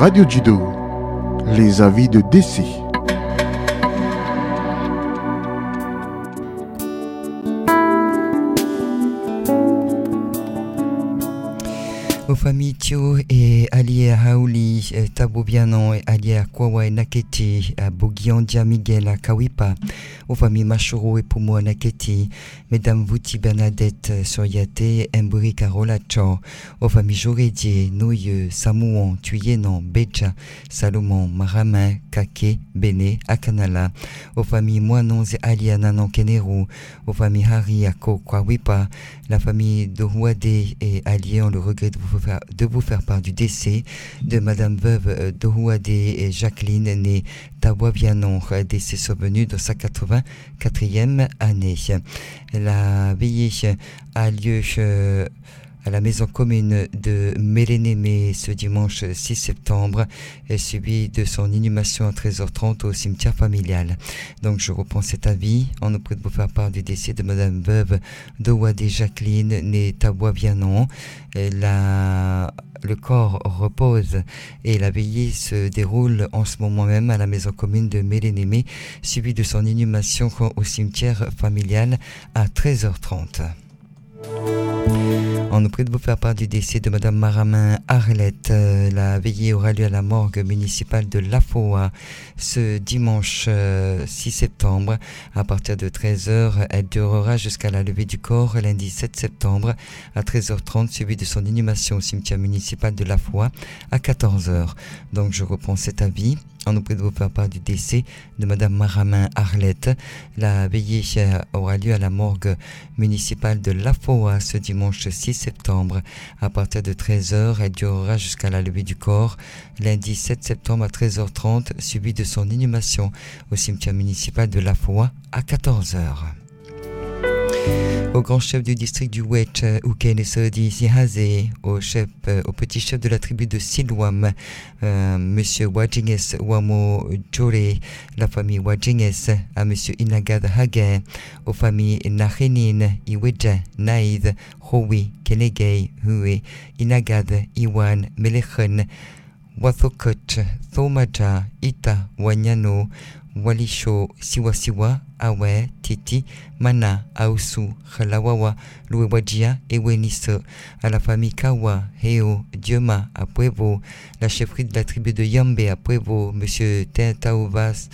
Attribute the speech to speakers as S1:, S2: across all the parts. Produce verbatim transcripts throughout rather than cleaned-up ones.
S1: Radio Judo, les avis de décès.
S2: Aux familles Tio et alliés à Hauli, Tabobianon et alliés à Kwawa et Naketi, à Bogiandia Miguel à Kawipa, aux familles Machoro et Pumo à Naketi, Mesdames Vouti Bernadette Soyate, Mburi Karolacho, aux familles Jorédier, Noyeux, Samouan, Tuyenon, Beja, Salomon, Maramin, Kake, Bene, Akanala, aux familles Moinons et alliés à Nanon Kenero, aux familles Hari à Kwawipa, la famille de Rouade et alliés ont le regret de vous faire, de vous faire part du décès de Madame Veuve Dohouade et Jacqueline, née Tawavianon, décès survenu dans sa quatre-vingt-quatrième année. La veillée a lieu euh, à la maison commune de Mélénémé ce dimanche six septembre, et suivi de son inhumation à treize heures trente au cimetière familial. Donc je reprends cet avis. On nous prie de vous faire part du décès de Madame Veuve Dohouade Jacqueline, née Tawavianon. La Le corps repose et la veillée se déroule en ce moment même à la maison commune de Mélénémé, suivi de son inhumation au cimetière familial à treize heures trente. On nous prie de vous faire part du décès de Madame Maramin Arlette. La veillée aura lieu à la morgue municipale de Lafoa ce dimanche six septembre à partir de treize heures. Elle durera jusqu'à la levée du corps lundi sept septembre à treize heures trente, suivi de son inhumation au cimetière municipal de Lafoa à quatorze heures. Donc je reprends cet avis. On nous prie de vous faire part du décès de Madame Maramin Arlette. La veillée aura lieu à la morgue municipale de Lafoa ce dimanche six septembre à partir de treize heures. Elle durera jusqu'à la levée du corps lundi sept septembre à treize heures trente, suivi de son inhumation au cimetière municipal de Lafoa à quatorze heures. Au grand chef du district du Wetch, Uken Sodi Sihaze, au chef, euh, au petit chef de la tribu de Silwam, euh, Monsieur Wajinges Wamo Jore, la famille Wajinges, à Monsieur Inagad Hagen, aux familles Nahenin, Iweja, Naïd, Howi, Kenegay, Hue, Inagad, Iwan, Melechen, Wathokot, Thomaja, Ita, Wanyano, Walisho, Siwasiwa, Awe, Titi, Mana, Aosu, Khalawawa, Louewajia et Weniso, à la famille Kawa, Heo, Dioma, à Puevo, la chefferie de la tribu de Yambe à Puevo, Monsieur Tentauvas,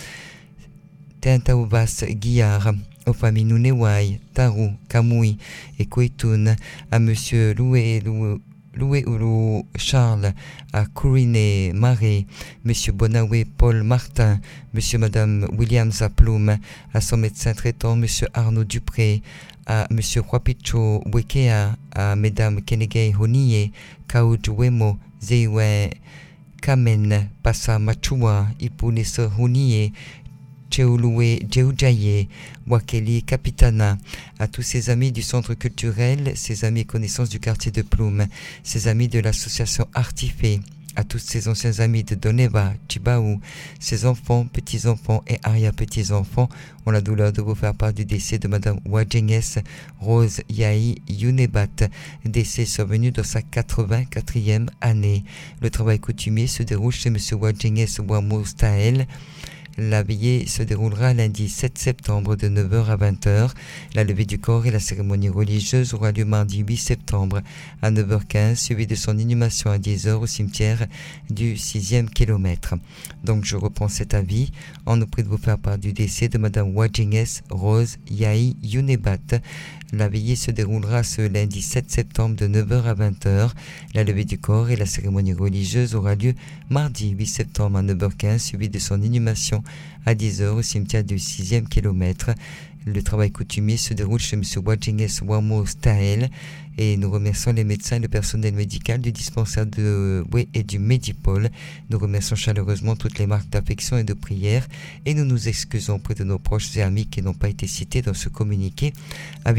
S2: Tentauvas Guillard, aux familles Nunewai, Taru, Kamui et Koitoun, à Monsieur Loué, Loué, Loué Oulou Charles, à Couriné Marais, Monsieur Bonawé Paul Martin, Monsieur Madame Williams à Plume, à son médecin traitant Monsieur Arnaud Dupré, à Monsieur Huapicho Wekea, à Mesdames Kenegay Honie, Kaoudjouemo, Zeiwe Kamen, Passa Machua, Ipunesa Honie, Cheouloué Djeoujaye, Wakeli Capitana, à tous ses amis du centre culturel, ses amis et connaissances du quartier de Plume, ses amis de l'association Artifé, à tous ses anciens amis de Doneva, Chibaou, ses enfants, petits-enfants et arrière-petits-enfants ont la douleur de vous faire part du décès de Madame Wajenges Rose Yahi Yunebat, décès survenu dans sa quatre-vingt-quatrième année. Le travail coutumier se déroule chez Monsieur Wajenges Wamoustael. La veillée se déroulera lundi sept septembre de neuf heures à vingt heures. La levée du corps et la cérémonie religieuse aura lieu mardi huit septembre à neuf heures quinze, suivi de son inhumation à dix heures au cimetière du sixième kilomètre. Donc je reprends cet avis. On nous prie de vous faire part du décès de Madame Wajenges Rose Yahi Yunebat. La veillée se déroulera ce lundi sept septembre de neuf heures à vingt heures. La levée du corps et la cérémonie religieuse aura lieu mardi huit septembre à neuf heures quinze, suivi de son inhumation à dix heures au cimetière du sixième kilomètre. Le travail coutumier se déroule chez M. Wajenges Wamo Stael et nous remercions les médecins et le personnel médical du dispensaire de Wé et du Medipol. Nous remercions chaleureusement toutes les marques d'affection et de prière et nous nous excusons auprès de nos proches et amis qui n'ont pas été cités dans ce communiqué.